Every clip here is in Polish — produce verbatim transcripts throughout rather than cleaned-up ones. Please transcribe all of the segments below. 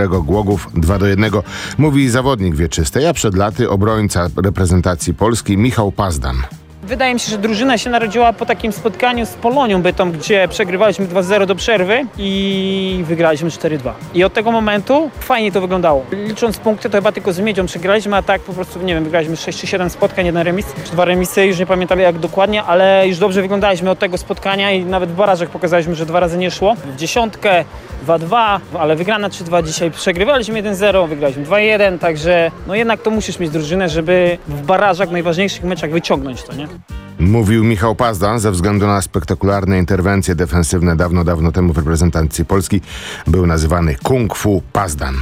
Dobrego Głogów dwa do jednego, mówi zawodnik wieczystej, a przed laty obrońca reprezentacji Polski Michał Pazdan. Wydaje mi się, że drużyna się narodziła po takim spotkaniu z Polonią Bytom, gdzie przegrywaliśmy dwa zero do przerwy i wygraliśmy cztery dwa. I od tego momentu fajnie to wyglądało. Licząc punkty, to chyba tylko z Miedzią przegraliśmy, a tak po prostu, nie wiem, wygraliśmy sześć czy siedem spotkań, jeden remis, czy dwa remisy, już nie pamiętam jak dokładnie, ale już dobrze wyglądaliśmy od tego spotkania i nawet w barażach pokazaliśmy, że dwa razy nie szło. W dziesiątkę dwa dwa, ale wygrana trzy dwa dzisiaj. Przegrywaliśmy jeden zero, wygraliśmy dwa jeden, także no jednak to musisz mieć drużynę, żeby w barażach, w najważniejszych meczach wyciągnąć to, nie? Mówił Michał Pazdan. Ze względu na spektakularne interwencje defensywne dawno, dawno temu w reprezentacji Polski był nazywany Kung Fu Pazdan.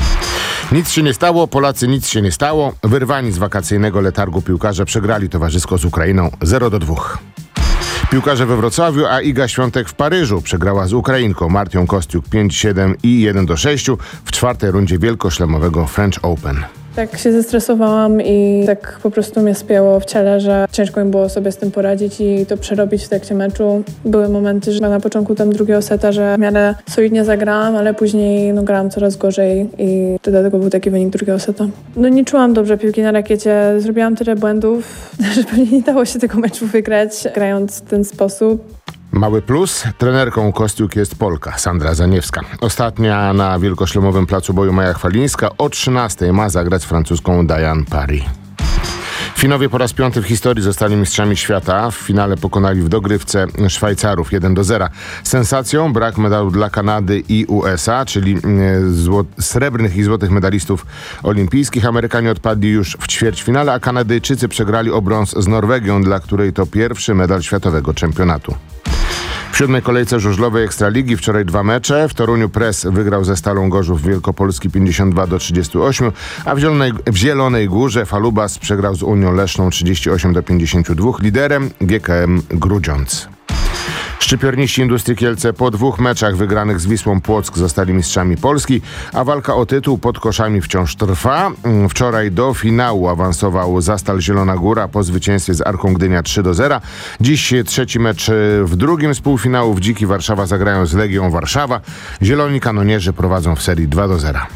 Nic się nie stało, Polacy nic się nie stało. Wyrwani z wakacyjnego letargu piłkarze przegrali towarzysko z Ukrainą zero do dwóch. Piłkarze we Wrocławiu, a Iga Świątek w Paryżu przegrała z Ukrainką Martią Kostiuk pięć siedem i jeden do sześciu w czwartej rundzie wielkoszlemowego French Open. Tak się zestresowałam i tak po prostu mnie spięło w ciele, że ciężko mi było sobie z tym poradzić i to przerobić w trakcie meczu. Były momenty, że na początku tam drugiego seta, że w miarę solidnie zagrałam, ale później no, grałam coraz gorzej i to dlatego był taki wynik drugiego seta. No nie czułam dobrze piłki na rakiecie, zrobiłam tyle błędów, że pewnie nie dało się tego meczu wygrać, grając w ten sposób. Mały plus, trenerką Kostiuk jest Polka, Sandra Zaniewska. Ostatnia na wielkoszlemowym placu boju Maja Chwalińska o trzynastej ma zagrać z francuską Diane Parry. Finowie po raz piąty w historii zostali mistrzami świata. W finale pokonali w dogrywce Szwajcarów jeden do zera. Sensacją brak medalu dla Kanady i U S A, czyli zło- srebrnych i złotych medalistów olimpijskich. Amerykanie odpadli już w ćwierćfinale, a Kanadyjczycy przegrali o brąz z Norwegią, dla której to pierwszy medal światowego czempionatu. W siódmej kolejce żużlowej Ekstraligi wczoraj dwa mecze. W Toruniu Press wygrał ze Stalą Gorzów Wielkopolski pięćdziesiąt dwa do trzydziestu ośmiu, a w Zielonej, w Zielonej Górze Falubas przegrał z Unią Leszną trzydzieści osiem do pięćdziesięciu dwóch. Liderem G K M Grudziądz. Szczypiorniści Industrii Kielce po dwóch meczach wygranych z Wisłą Płock zostali mistrzami Polski, a walka o tytuł pod koszami wciąż trwa. Wczoraj do finału awansował Zastal Zielona Góra po zwycięstwie z Arką Gdynia trzy do zera. Dziś trzeci mecz w drugim z półfinałów. Dziki Warszawa zagrają z Legią Warszawa. Zieloni Kanonierzy prowadzą w serii dwa do zera.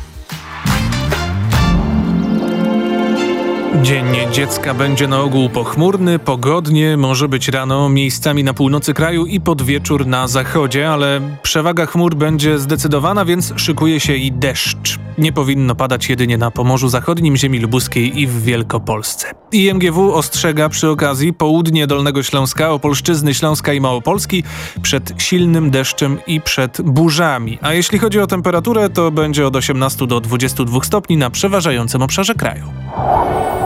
Dzień dziecka będzie na ogół pochmurny, pogodnie, może być rano miejscami na północy kraju i pod wieczór na zachodzie, ale przewaga chmur będzie zdecydowana, więc szykuje się i deszcz. Nie powinno padać jedynie na Pomorzu Zachodnim, ziemi lubuskiej i w Wielkopolsce. I M G W ostrzega przy okazji południe Dolnego Śląska, Opolszczyzny, Śląska i Małopolski przed silnym deszczem i przed burzami. A jeśli chodzi o temperaturę, to będzie od osiemnastu do dwudziestu dwóch stopni na przeważającym obszarze kraju.